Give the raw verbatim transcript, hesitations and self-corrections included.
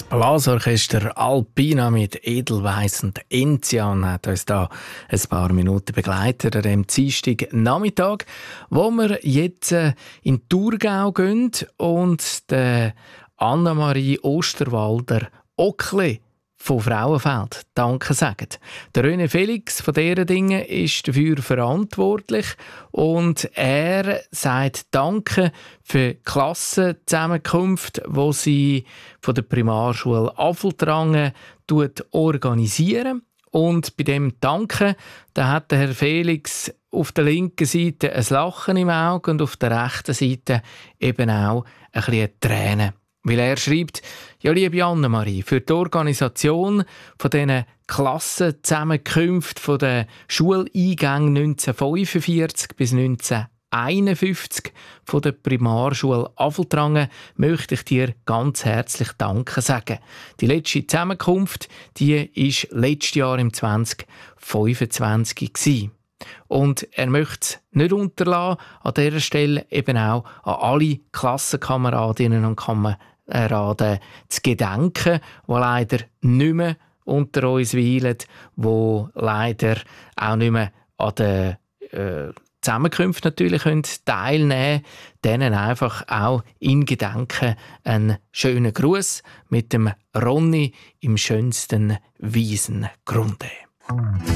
Blasorchester Alpina mit Edelweiss und Enzian hat uns da ein paar Minuten begleitet an diesem Dienstag Nachmittag, wo wir jetzt in den Thurgau gehen und der Anna-Marie Osterwalder Ockli von Frauenfeld Danke sagen. Der René Felix von diesen Dingen ist dafür verantwortlich und er sagt Danke für die Klassenzusammenkunft, die sie von der Primarschule Affeltrangen organisieren. Und bei dem Danke, da hat der Herr Felix auf der linken Seite ein Lachen im Auge und auf der rechten Seite eben auch ein bisschen Tränen. Weil er schreibt, ja, liebe Anne-Marie, für die Organisation von diesen Klassenzusammenkünften von den Schuleingängen neunzehnhundertfünfundvierzig bis neunzehnhunderteinundfünfzig von der Primarschule Affeltrangen möchte ich dir ganz herzlich Danke sagen. Die letzte Zusammenkunft, die war letztes Jahr im zwanzig fünfundzwanzig gewesen. Und er möchte es nicht unterlassen, an dieser Stelle eben auch an alle Klassenkameradinnen und Kameraden zu gedenken, die leider nicht mehr unter uns weilen, die leider auch nicht mehr an den äh, Zusammenkünften natürlich teilnehmen können. Denen einfach auch in Gedenken einen schönen Gruß mit dem Ronny im schönsten Wiesengrunde.